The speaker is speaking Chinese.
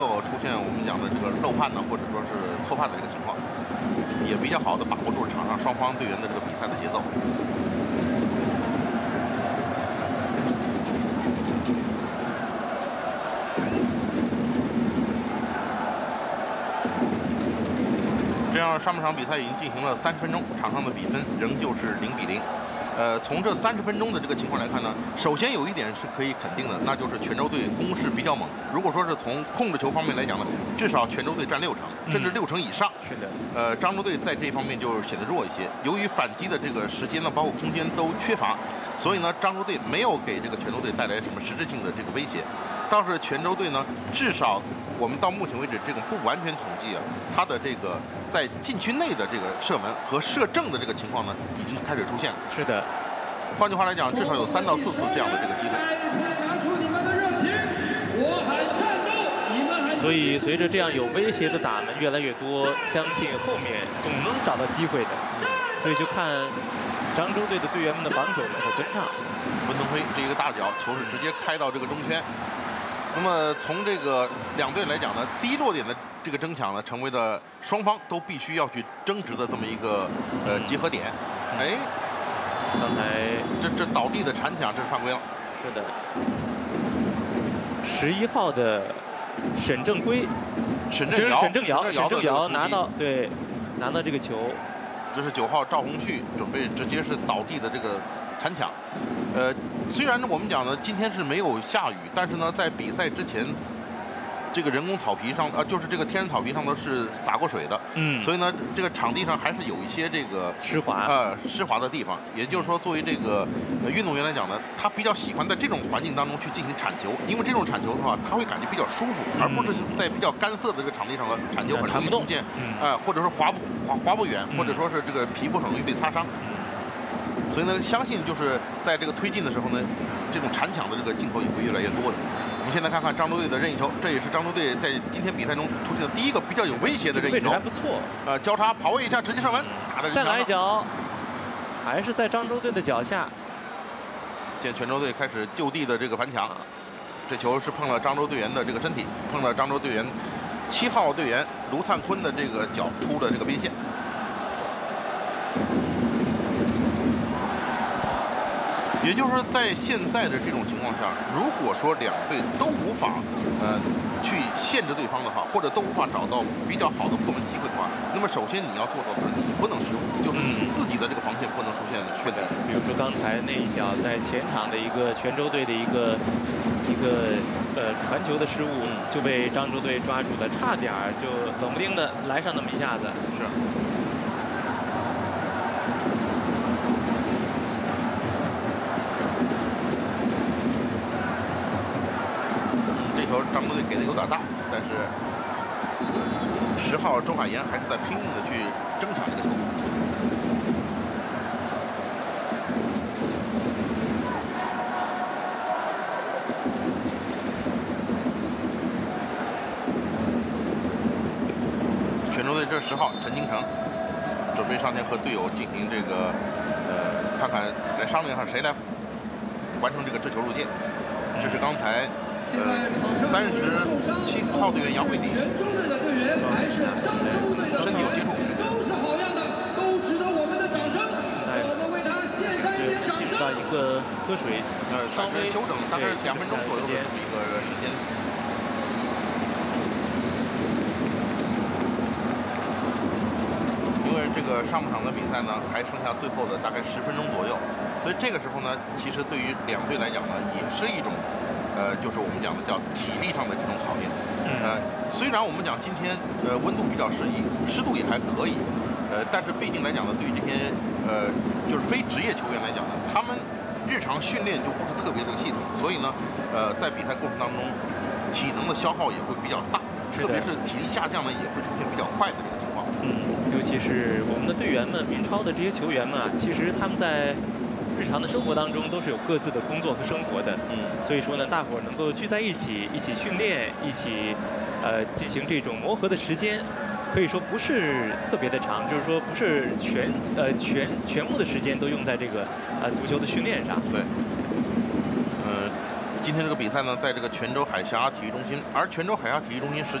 出现我们讲的这个漏判呢，或者说是错判的这个情况，也比较好的把握住场上双方队员的这个比赛的节奏。这样上半场比赛已经进行了30分钟，场上的比分仍旧是0-0。从这30分钟的这个情况来看呢，首先有一点是可以肯定的，那就是泉州队攻势比较猛。如果说是从控制球方面来讲呢，至少泉州队占6成，甚至6成以上。 是的。 漳州队在这方面就显得弱一些。由于反击的这个时间呢，包括空间都缺乏，所以呢，漳州队没有给这个泉州队带来什么实质性的这个威胁。倒是泉州队呢，至少我们到目前为止这种不完全统计啊，他的这个在禁区内的这个射门和射正的这个情况呢，已经开始出现了。 是的。 换句话来讲，至少有3到4次这样的这个机会。 所以随着这样有威胁的打门越来越多，相信后面总能找到机会的。所以就看漳州队的队员们的防守能否跟上。 文腾辉这一个大脚，球是直接开到这个中圈。那么从这个两队来讲呢，第一落点的这个争抢呢，成为了双方都必须要去争执的这么一个结合点。哎， 刚才这倒地的铲抢，这是犯规了。 是的。11号的沈正辉， 沈正尧拿到这个球。 这是9号赵宏旭准备直接是倒地的这个铲抢。虽然我们讲呢，今天是没有下雨，但是呢，在比赛之前，这个人工草皮上就是这个天然草皮上都是洒过水的，所以呢，这个场地上还是有一些这个湿滑的地方。也就是说，作为这个运动员来讲呢，他比较喜欢在这种环境当中去进行铲球，因为这种铲球的话，他会感觉比较舒服，而不是在比较干涩的这个场地上的铲球很容易出现或者说滑不远，或者说是这个皮肤很容易被擦伤。所以呢，相信就是在这个推进的时候呢，这种铲抢的这个镜头也会越来越多的。我们现在看看漳州队的任意球，这也是漳州队在今天比赛中出现的第一个比较有威胁的任意球。 位置还不错。 交叉跑位一下，直接射门，打的再来一脚，还是在漳州队的脚下。 见泉州队开始就地的这个反抢，这球是碰了漳州队员的这个身体，碰了漳州队员7号队员卢灿坤的这个脚出的这个边线。也就是说，在现在的这种情况下，如果说两队都无法去限制对方的话，或者都无法找到比较好的破门机会的话，那么首先你要做到的是你不能失误，就是你自己的这个防线不能出现缺点。 比如说刚才那一脚在前场的一个泉州队的一个传球的失误，就被漳州队抓住了，差点就冷不丁的来上那么一下子。 是。漳州队给的有点大，但是10号周海岩还是在拼命的去争抢这个球。泉州队这10号陈金城准备上前和队友进行这个看看来商量一下谁来完成这个掷球入界。这是刚才37号队员杨慧迪，身体有接触， 都是好样的，都值得我们的掌声。我们为他献上一点掌声。 到一个喝水， 稍微休整，大概是2分钟左右的这么一个时间。因为这个上半场的比赛呢，还剩下最后的大概10分钟左右，所以这个时候呢，其实对于两队来讲呢，也是一种。就是我们讲的叫体力上的这种考验。虽然我们讲今天温度比较适宜，湿度也还可以，但是毕竟来讲呢，对于这些就是非职业球员来讲呢，他们日常训练就不是特别的系统，所以呢，在比赛过程当中，体能的消耗也会比较大，特别是体力下降呢，也会出现比较快的这个情况。 尤其是我们的队员们，民超的这些球员们啊，其实他们在日常的生活当中都是有各自的工作和生活的，所以说呢，大伙儿能够聚在一起训练，一起进行这种磨合的时间，可以说不是特别的长，就是说不是全部的时间都用在这个足球的训练上。 对， 今天这个比赛呢，在这个泉州海峡体育中心，而泉州海峡体育中心